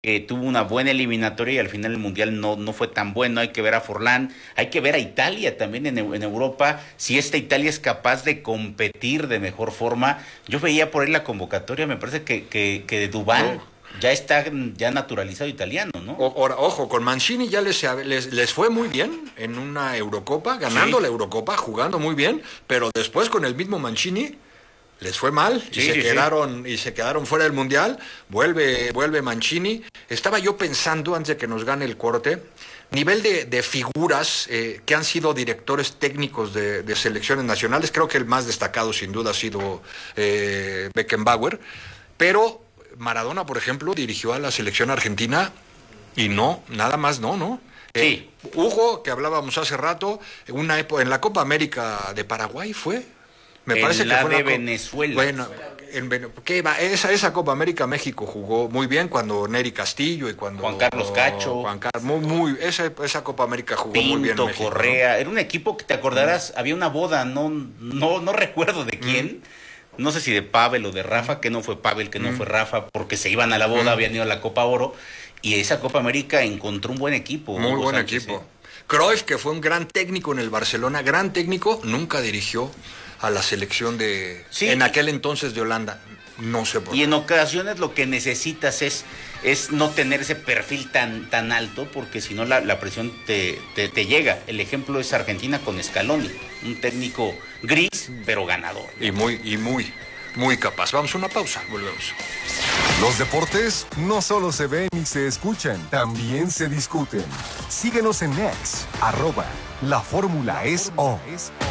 que tuvo una buena eliminatoria y al final el Mundial no fue tan bueno. Hay que ver a Forlán, hay que ver a Italia también en Europa, si esta Italia es capaz de competir de mejor forma. Yo veía por ahí la convocatoria, me parece que Duván No. ya está ya naturalizado italiano, ¿no? Ahora, ojo, con Mancini ya les fue muy bien en una Eurocopa, ganando Sí. la Eurocopa, jugando muy bien, pero después con el mismo Mancini les fue mal y Sí, sí, sí. se quedaron fuera del Mundial. Vuelve Mancini. Estaba yo pensando, antes de que nos gane el corte, nivel de figuras que han sido directores técnicos de selecciones nacionales. Creo que el más destacado sin duda ha sido Beckenbauer, pero Maradona, por ejemplo, dirigió a la selección argentina y no, nada más no. Sí, Hugo, que hablábamos hace rato, en la Copa América de Paraguay fue. Me parece en que la fue de una Venezuela. bueno, ¿qué va? Esa Copa América México jugó muy bien cuando Neri Castillo y cuando Juan Carlos Cacho, Juan Carlos, esa Copa América jugó muy bien Pinto, México, Correa, era un equipo que te acordarás, había una boda, no recuerdo de quién, no sé si de Pavel o de Rafa, que no fue Pavel, que no fue Rafa, porque se iban a la boda, habían ido a la Copa Oro, y esa Copa América encontró un buen equipo, muy Hugo buen Sánchez, equipo. Cruyff, que fue un gran técnico en el Barcelona, gran técnico, nunca dirigió a la selección Sí, en aquel entonces de Holanda. No sé por y qué. en ocasiones lo que necesitas es no tener ese perfil tan alto, porque si no la presión te llega. El ejemplo es Argentina con Scaloni, un técnico gris, pero ganador. Y muy capaz. Vamos a una pausa, volvemos. Los deportes no solo se ven y se escuchan, también se discuten. Síguenos en X, @LaFórmulaEsO.